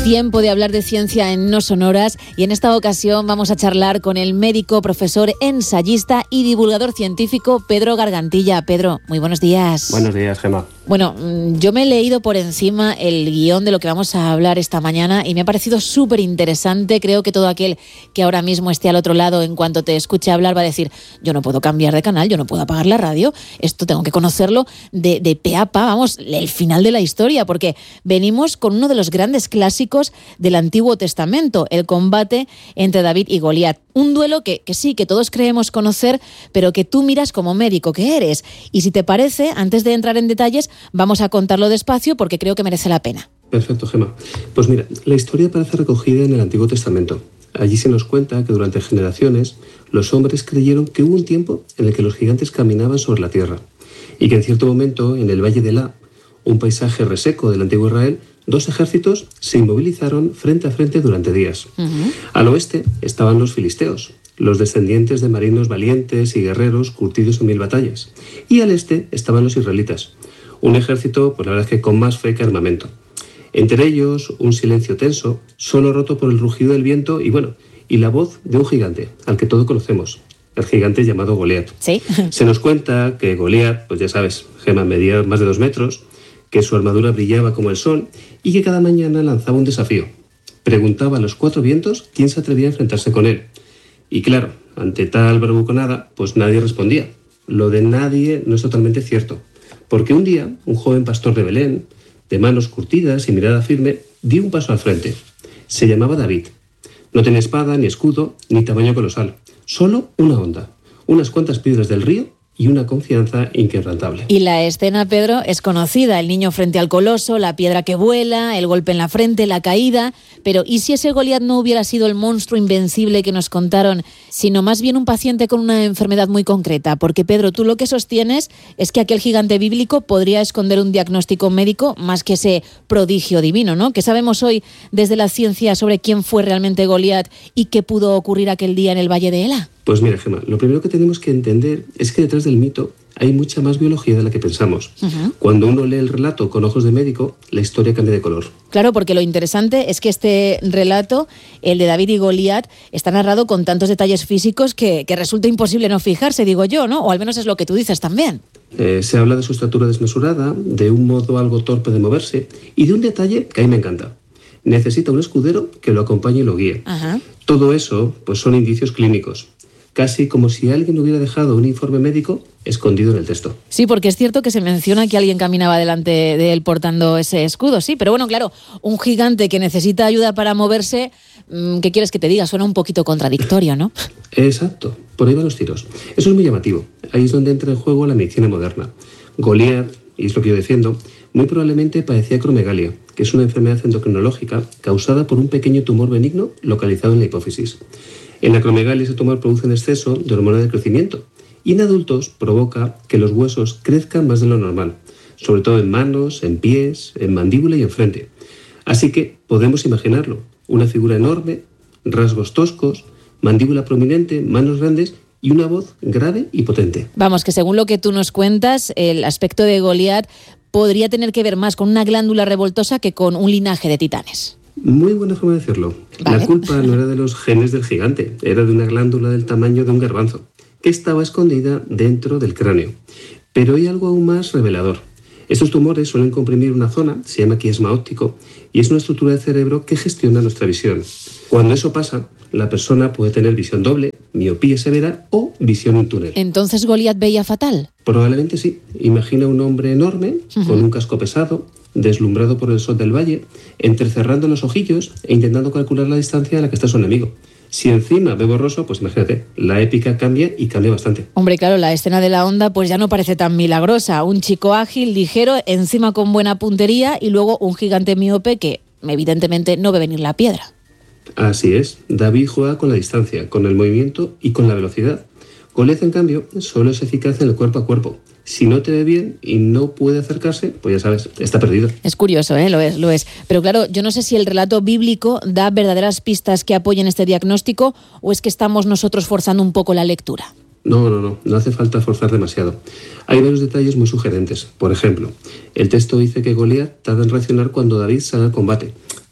Tiempo de hablar de ciencia en No Sonoras y en esta ocasión vamos a charlar con el médico, profesor, ensayista y divulgador científico Pedro Gargantilla. Pedro, muy buenos días. Buenos días, Gemma. Bueno, yo me he leído por encima el guión de lo que vamos a hablar esta mañana y me ha parecido súper interesante. Creo que todo aquel que ahora mismo esté al otro lado, en cuanto te escuche hablar, va a decir: yo no puedo cambiar de canal, yo no puedo apagar la radio, esto tengo que conocerlo de pe a pa, vamos, el final de la historia, porque venimos con uno de los grandes clásicos del Antiguo Testamento, el combate entre David y Goliat. Un duelo que sí, que todos creemos conocer, pero que tú miras como médico que eres. Y si te parece, antes de entrar en detalles, vamos a contarlo despacio porque creo que merece la pena. Perfecto, Gemma. Pues mira, la historia aparece recogida en el Antiguo Testamento. Allí se nos cuenta que durante generaciones los hombres creyeron que hubo un tiempo en el que los gigantes caminaban sobre la tierra y que en cierto momento, en el Valle de Elá, un paisaje reseco del antiguo Israel, dos ejércitos se inmovilizaron frente a frente durante días. Al oeste estaban los filisteos, los descendientes de marinos valientes y guerreros curtidos en 1000 batallas. Y al este estaban los israelitas, un ejército, pues la verdad es que con más fe que armamento. Entre ellos, un silencio tenso, solo roto por el rugido del viento y la voz de un gigante, al que todos conocemos, el gigante llamado Goliat. ¿Sí? Se nos cuenta que Goliat, pues ya sabes, Gemma, medía más de 2 metros, que su armadura brillaba como el sol y que cada mañana lanzaba un desafío. Preguntaba a los 4 vientos quién se atrevía a enfrentarse con él. Y claro, ante tal bravuconada, pues nadie respondía. Lo de nadie no es totalmente cierto, porque un día un joven pastor de Belén, de manos curtidas y mirada firme, dio un paso al frente. Se llamaba David. No tenía espada, ni escudo, ni tamaño colosal. Solo una honda, unas cuantas piedras del río y una confianza inquebrantable. Y la escena, Pedro, es conocida. El niño frente al coloso, la piedra que vuela, el golpe en la frente, la caída. Pero ¿y si ese Goliat no hubiera sido el monstruo invencible que nos contaron, sino más bien un paciente con una enfermedad muy concreta? Porque, Pedro, tú lo que sostienes es que aquel gigante bíblico podría esconder un diagnóstico médico más que ese prodigio divino, ¿no? ¿Qué sabemos hoy desde la ciencia sobre quién fue realmente Goliat y qué pudo ocurrir aquel día en el Valle de Elá? Pues mira, Gemma, lo primero que tenemos que entender es que detrás del mito hay mucha más biología de la que pensamos. Cuando uno lee el relato con ojos de médico, la historia cambia de color. Claro, porque lo interesante es que este relato, el de David y Goliat, está narrado con tantos detalles físicos que resulta imposible no fijarse, digo yo, ¿no? O al menos es lo que tú dices también. Se habla de su estatura desmesurada, de un modo algo torpe de moverse y de un detalle que a mí me encanta. Necesita un escudero que lo acompañe y lo guíe. Todo eso, pues son indicios clínicos. Casi como si alguien hubiera dejado un informe médico escondido en el texto. Sí, porque es cierto que se menciona que alguien caminaba delante de él portando ese escudo, sí, pero bueno, claro, un gigante que necesita ayuda para moverse, ¿qué quieres que te diga? Suena un poquito contradictorio, ¿no? Exacto, por ahí van los tiros. Eso es muy llamativo. Ahí es donde entra en juego la medicina moderna. Goliat, y es lo que yo defiendo, muy probablemente padecía acromegalia, que es una enfermedad endocrinológica causada por un pequeño tumor benigno localizado en la hipófisis. En la acromegalia ese tumor produce un exceso de hormona de crecimiento y en adultos provoca que los huesos crezcan más de lo normal, sobre todo en manos, en pies, en mandíbula y en frente. Así que podemos imaginarlo, una figura enorme, rasgos toscos, mandíbula prominente, manos grandes y una voz grave y potente. Vamos, que según lo que tú nos cuentas, el aspecto de Goliat podría tener que ver más con una glándula revoltosa que con un linaje de titanes. Muy buena forma de decirlo. Vale. La culpa no era de los genes del gigante, era de una glándula del tamaño de un garbanzo, que estaba escondida dentro del cráneo. Pero hay algo aún más revelador. Estos tumores suelen comprimir una zona, se llama quiasma óptico, y es una estructura del cerebro que gestiona nuestra visión. Cuando eso pasa, la persona puede tener visión doble, miopía severa o visión en túnel. ¿Entonces Goliat veía fatal? Probablemente sí. Imagina un hombre enorme, con un casco pesado, deslumbrado por el sol del valle, entrecerrando los ojillos e intentando calcular la distancia a la que está su enemigo. Si encima ve borroso, pues imagínate, la épica cambia y cambia bastante. Hombre, claro, la escena de la onda pues ya no parece tan milagrosa. Un chico ágil, ligero, encima con buena puntería y luego un gigante miope que evidentemente no ve venir la piedra. Así es, David juega con la distancia, con el movimiento y con la velocidad. Goliat, en cambio, solo es eficaz en el cuerpo a cuerpo. Si no te ve bien y no puede acercarse, pues ya sabes, está perdido. Es curioso, lo es. Pero claro, yo no sé si el relato bíblico da verdaderas pistas que apoyen este diagnóstico o es que estamos nosotros forzando un poco la lectura. No hace falta forzar demasiado. Hay varios detalles muy sugerentes. Por ejemplo, el texto dice que Goliat tarda en reaccionar cuando David sale al combate,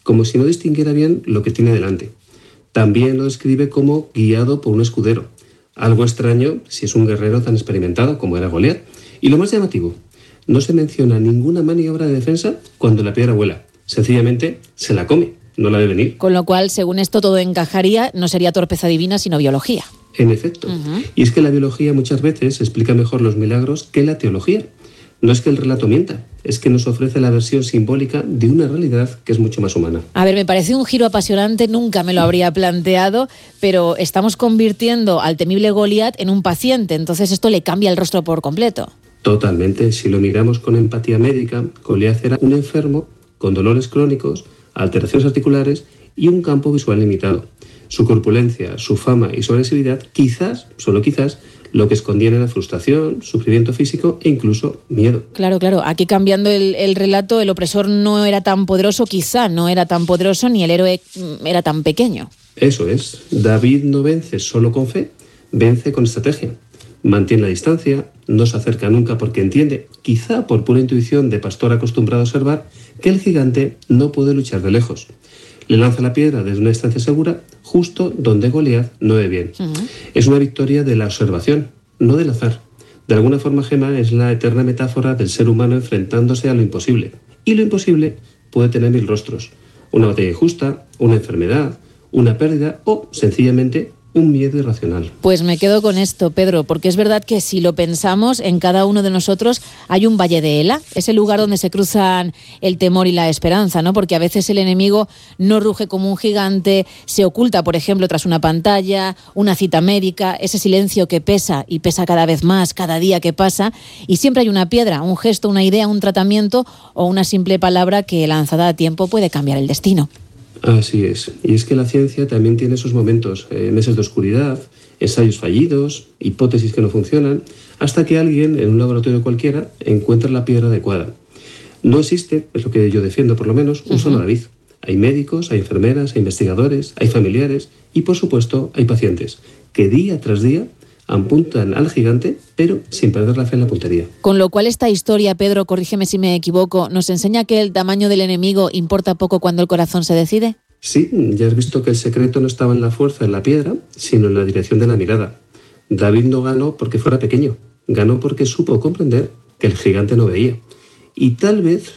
como si no distinguiera bien lo que tiene delante. También lo describe como guiado por un escudero, algo extraño si es un guerrero tan experimentado como era Goliat. Y lo más llamativo, no se menciona ninguna maniobra de defensa cuando la piedra vuela. Sencillamente se la come, no la ve venir. Con lo cual, según esto, todo encajaría, no sería torpeza divina, sino biología. En efecto. Y es que la biología muchas veces explica mejor los milagros que la teología. No es que el relato mienta, es que nos ofrece la versión simbólica de una realidad que es mucho más humana. A ver, me parece un giro apasionante, nunca me lo habría planteado, pero estamos convirtiendo al temible Goliat en un paciente, entonces esto le cambia el rostro por completo. Totalmente. Si lo miramos con empatía médica, Goliat era un enfermo con dolores crónicos, alteraciones articulares y un campo visual limitado. Su corpulencia, su fama y su agresividad, quizás, solo quizás, lo que escondían era frustración, sufrimiento físico e incluso miedo. Claro. Aquí cambiando el relato, el opresor no era tan poderoso, quizá no era tan poderoso, ni el héroe era tan pequeño. Eso es. David no vence solo con fe, vence con estrategia. Mantiene la distancia, no se acerca nunca porque entiende, quizá por pura intuición de pastor acostumbrado a observar, que el gigante no puede luchar de lejos. Le lanza la piedra desde una distancia segura, justo donde Goliat no ve bien. Es una victoria de la observación, no del azar. De alguna forma, Gemma, es la eterna metáfora del ser humano enfrentándose a lo imposible. Y lo imposible puede tener 1000 rostros. Una batalla injusta, una enfermedad, una pérdida o, sencillamente, un miedo irracional. Pues me quedo con esto, Pedro, porque es verdad que si lo pensamos, en cada uno de nosotros hay un valle de Ela, ese lugar donde se cruzan el temor y la esperanza, ¿no? Porque a veces el enemigo no ruge como un gigante, se oculta, por ejemplo, tras una pantalla, una cita médica, ese silencio que pesa y pesa cada vez más, cada día que pasa, y siempre hay una piedra, un gesto, una idea, un tratamiento o una simple palabra que lanzada a tiempo puede cambiar el destino. Así es. Y es que la ciencia también tiene esos momentos, meses de oscuridad, ensayos fallidos, hipótesis que no funcionan, hasta que alguien en un laboratorio cualquiera encuentra la piedra adecuada. No existe, es lo que yo defiendo por lo menos, un solo David. Hay médicos, hay enfermeras, hay investigadores, hay familiares y, por supuesto, hay pacientes que día tras día apuntan al gigante, pero sin perder la fe en la puntería. Con lo cual esta historia, Pedro, corrígeme si me equivoco, ¿nos enseña que el tamaño del enemigo importa poco cuando el corazón se decide? Sí, ya has visto que el secreto no estaba en la fuerza de la piedra, sino en la dirección de la mirada. David no ganó porque fuera pequeño, ganó porque supo comprender que el gigante no veía. Y tal vez,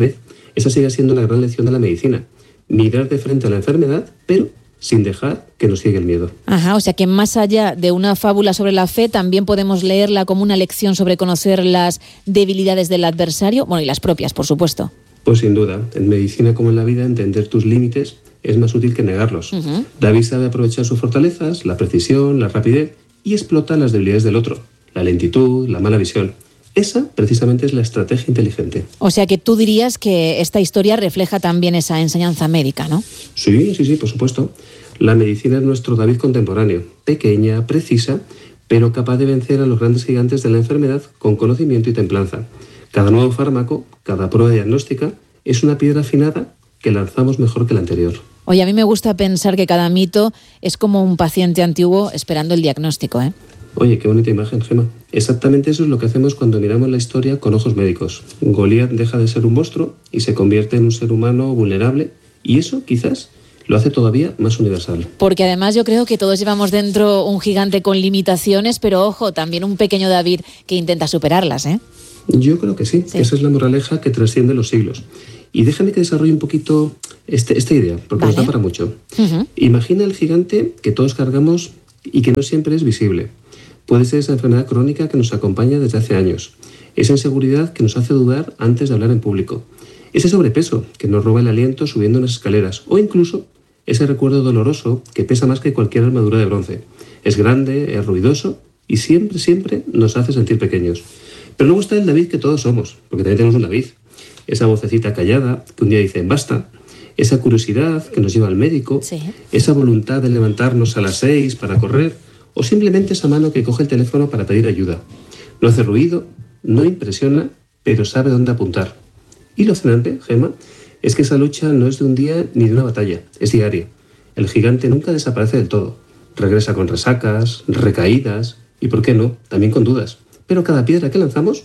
esa siga siendo la gran lección de la medicina. Mirar de frente a la enfermedad, pero sin dejar que nos ciegue el miedo. Ajá, o sea que más allá de una fábula sobre la fe, también podemos leerla como una lección sobre conocer las debilidades del adversario, bueno, y las propias, por supuesto. Pues sin duda, en medicina como en la vida, entender tus límites es más útil que negarlos. David sabe aprovechar sus fortalezas, la precisión, la rapidez, y explota las debilidades del otro, la lentitud, la mala visión. Esa, precisamente, es la estrategia inteligente. O sea que tú dirías que esta historia refleja también esa enseñanza médica, ¿no? Sí, por supuesto. La medicina es nuestro David contemporáneo, pequeña, precisa, pero capaz de vencer a los grandes gigantes de la enfermedad con conocimiento y templanza. Cada nuevo fármaco, cada prueba diagnóstica, es una piedra afinada que lanzamos mejor que la anterior. Oye, a mí me gusta pensar que cada mito es como un paciente antiguo esperando el diagnóstico, ¿eh? Oye, qué bonita imagen, Gemma. Exactamente eso es lo que hacemos cuando miramos la historia con ojos médicos. Goliat deja de ser un monstruo y se convierte en un ser humano vulnerable, y eso, quizás, lo hace todavía más universal. Porque además yo creo que todos llevamos dentro un gigante con limitaciones, pero ojo, también un pequeño David que intenta superarlas, ¿eh? Yo creo que sí. Esa es la moraleja que trasciende los siglos. Y déjame que desarrolle un poquito esta idea, porque nos da para mucho. Imagina el gigante que todos cargamos y que no siempre es visible. Puede ser esa enfermedad crónica que nos acompaña desde hace años. Esa inseguridad que nos hace dudar antes de hablar en público. Ese sobrepeso que nos roba el aliento subiendo unas escaleras. O incluso ese recuerdo doloroso que pesa más que cualquier armadura de bronce. Es grande, es ruidoso y siempre nos hace sentir pequeños. Pero luego está el David que todos somos, porque también tenemos un David. Esa vocecita callada que un día dice basta. Esa curiosidad que nos lleva al médico. Esa voluntad de levantarnos a las 6 para correr. O simplemente esa mano que coge el teléfono para pedir ayuda. No hace ruido, no impresiona, pero sabe dónde apuntar. Y lo fascinante, Gemma, es que esa lucha no es de un día ni de una batalla, es diaria. El gigante nunca desaparece del todo. Regresa con resacas, recaídas y, ¿por qué no?, también con dudas. Pero cada piedra que lanzamos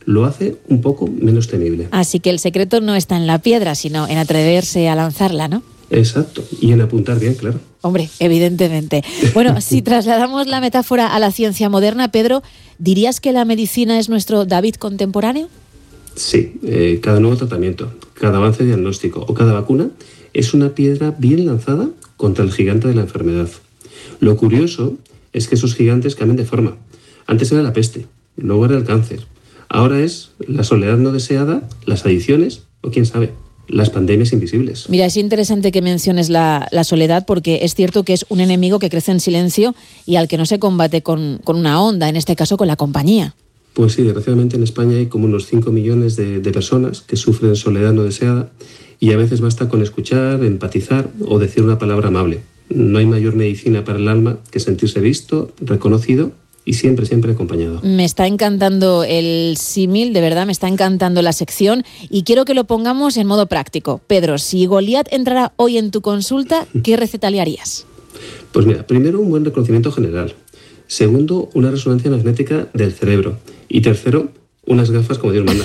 lo hace un poco menos temible. Así que el secreto no está en la piedra, sino en atreverse a lanzarla, ¿no? Exacto, y en apuntar bien, claro. Hombre, evidentemente. Bueno, si trasladamos la metáfora a la ciencia moderna, Pedro, ¿dirías que la medicina es nuestro David contemporáneo? Sí, cada nuevo tratamiento, cada avance diagnóstico o cada vacuna es una piedra bien lanzada contra el gigante de la enfermedad. Lo curioso es que esos gigantes cambian de forma. Antes era la peste, luego era el cáncer. Ahora es la soledad no deseada, las adicciones o quién sabe, las pandemias invisibles. Mira, es interesante que menciones la soledad porque es cierto que es un enemigo que crece en silencio y al que no se combate con una onda, en este caso con la compañía. Pues sí, desgraciadamente en España hay como unos 5 millones de personas que sufren soledad no deseada y a veces basta con escuchar, empatizar o decir una palabra amable. No hay mayor medicina para el alma que sentirse visto, reconocido y siempre, siempre acompañado. Me está encantando el símil, de verdad, me está encantando la sección y quiero que lo pongamos en modo práctico. Pedro, si Goliat entrara hoy en tu consulta, ¿qué receta le harías? Pues mira, primero un buen reconocimiento general. Segundo, una resonancia magnética del cerebro. Y tercero, unas gafas como Dios manda.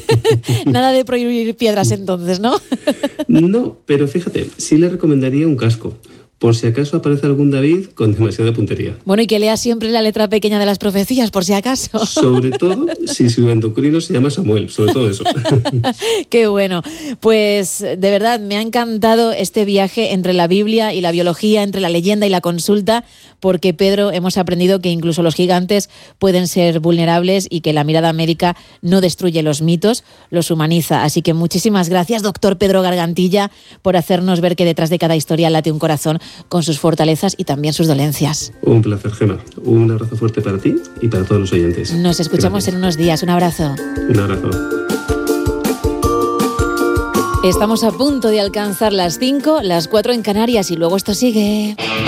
Nada de prohibir piedras entonces, ¿no? No, pero fíjate, sí le recomendaría un casco, por si acaso aparece algún David con demasiada puntería. Bueno, y que lea siempre la letra pequeña de las profecías, por si acaso. Sobre todo si su endocrino se llama Samuel, sobre todo eso. Qué bueno. Pues de verdad, me ha encantado este viaje entre la Biblia y la biología, entre la leyenda y la consulta, porque, Pedro, hemos aprendido que incluso los gigantes pueden ser vulnerables y que la mirada médica no destruye los mitos, los humaniza. Así que muchísimas gracias, doctor Pedro Gargantilla, por hacernos ver que detrás de cada historia late un corazón con sus fortalezas y también sus dolencias. Un placer, Gemma. Un abrazo fuerte para ti y para todos los oyentes. Nos escuchamos en unos días. Un abrazo. Un abrazo. Estamos a punto de alcanzar las 5, las 4 en Canarias y luego esto sigue.